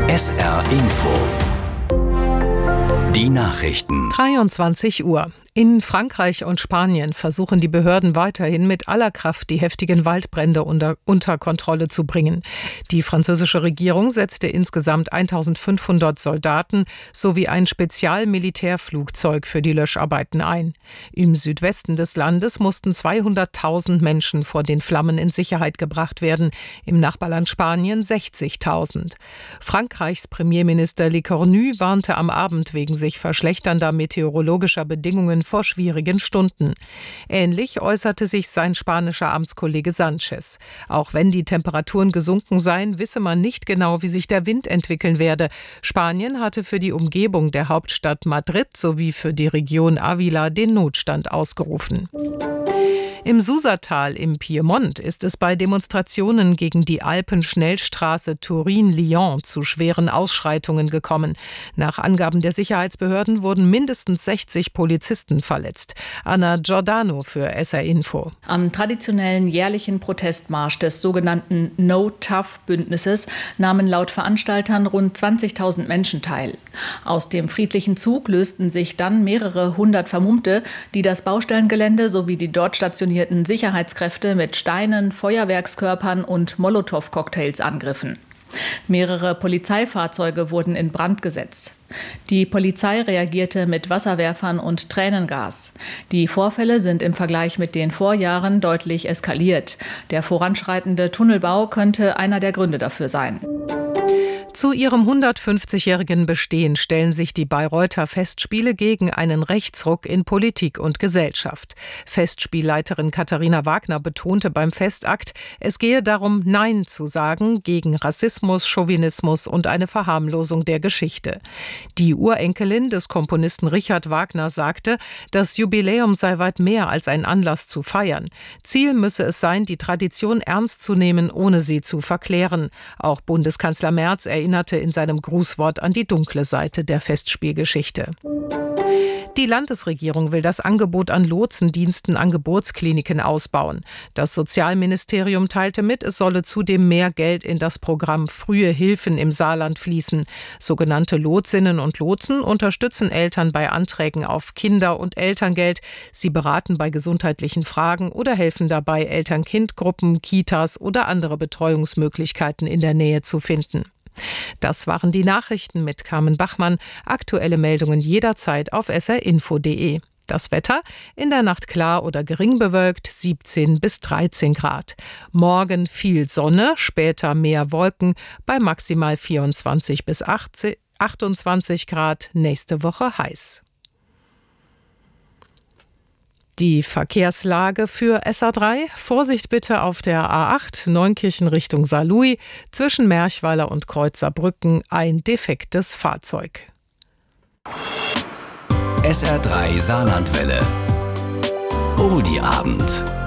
SR Info. Die Nachrichten. 23 Uhr. In Frankreich und Spanien versuchen die Behörden weiterhin mit aller Kraft die heftigen Waldbrände unter Kontrolle zu bringen. Die französische Regierung setzte insgesamt 1500 Soldaten sowie ein Spezialmilitärflugzeug für die Löscharbeiten ein. Im Südwesten des Landes mussten 200.000 Menschen vor den Flammen in Sicherheit gebracht werden, im Nachbarland Spanien 60.000. Frankreichs Premierminister Lecornu warnte am Abend wegen sich verschlechternder meteorologischer Bedingungen vor schwierigen Stunden. Ähnlich äußerte sich sein spanischer Amtskollege Sanchez. Auch wenn die Temperaturen gesunken seien, wisse man nicht genau, wie sich der Wind entwickeln werde. Spanien hatte für die Umgebung der Hauptstadt Madrid sowie für die Region Ávila den Notstand ausgerufen. Im Susatal im Piemont ist es bei Demonstrationen gegen die Alpenschnellstraße Turin-Lyon zu schweren Ausschreitungen gekommen. Nach Angaben der Sicherheitsbehörden wurden mindestens 60 Polizisten verletzt. Anna Giordano für SR Info. Am traditionellen jährlichen Protestmarsch des sogenannten No-Tough-Bündnisses nahmen laut Veranstaltern rund 20.000 Menschen teil. Aus dem friedlichen Zug lösten sich dann mehrere hundert Vermummte, die das Baustellengelände sowie die dort stationierten Sicherheitskräfte mit Steinen, Feuerwerkskörpern und Molotow-Cocktails angriffen. Mehrere Polizeifahrzeuge wurden in Brand gesetzt. Die Polizei reagierte mit Wasserwerfern und Tränengas. Die Vorfälle sind im Vergleich mit den Vorjahren deutlich eskaliert. Der voranschreitende Tunnelbau könnte einer der Gründe dafür sein. Zu ihrem 150-jährigen Bestehen stellen sich die Bayreuther Festspiele gegen einen Rechtsruck in Politik und Gesellschaft. Festspielleiterin Katharina Wagner betonte beim Festakt, es gehe darum, Nein zu sagen gegen Rassismus, Chauvinismus und eine Verharmlosung der Geschichte. Die Urenkelin des Komponisten Richard Wagner sagte, das Jubiläum sei weit mehr als ein Anlass zu feiern. Ziel müsse es sein, die Tradition ernst zu nehmen, ohne sie zu verklären. Auch Bundeskanzler Merz erinnerte in seinem Grußwort an die dunkle Seite der Festspielgeschichte. Die Landesregierung will das Angebot an Lotsendiensten an Geburtskliniken ausbauen. Das Sozialministerium teilte mit, es solle zudem mehr Geld in das Programm Frühe Hilfen im Saarland fließen. Sogenannte Lotsinnen und Lotsen unterstützen Eltern bei Anträgen auf Kinder- und Elterngeld. Sie beraten bei gesundheitlichen Fragen oder helfen dabei, Eltern-Kind-Gruppen, Kitas oder andere Betreuungsmöglichkeiten in der Nähe zu finden. Das waren die Nachrichten mit Carmen Bachmann. Aktuelle Meldungen jederzeit auf srinfo.de. Das Wetter: in der Nacht klar oder gering bewölkt, 17 bis 13 Grad. Morgen viel Sonne, später mehr Wolken, bei maximal 24 bis 28 Grad. Nächste Woche heiß. Die Verkehrslage für SA3. Vorsicht bitte auf der A8 Neunkirchen Richtung Saarlouis. Zwischen Merchweiler und Kreuzerbrücken ein defektes Fahrzeug. SR3 Saarlandwelle. Oldie Abend.